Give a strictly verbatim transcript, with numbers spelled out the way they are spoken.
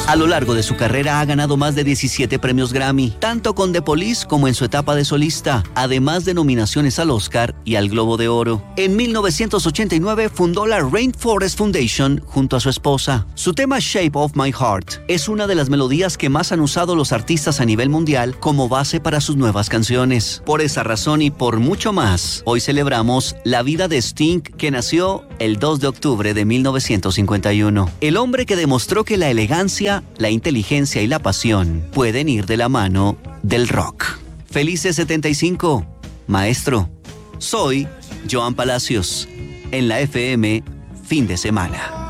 A lo largo de su carrera ha ganado más de diecisiete premios Grammy, tanto con The Police como en su etapa de solista, además de nominaciones al Oscar y al Globo de Oro. En mil novecientos ochenta y nueve fundó la Rainforest Foundation junto a su esposa. Su tema Shape of My Heart es una de las melodías que más han usado los artistas a nivel mundial como base para sus nuevas canciones. Por esa razón y por mucho más, hoy celebramos la vida de Sting, que nació el dos de octubre de mil novecientos cincuenta y uno. El hombre que demostró que la elegancia, la inteligencia y la pasión pueden ir de la mano del rock. Felices setenta y cinco, maestro. Soy Joan Palacios, en la F M, fin de semana.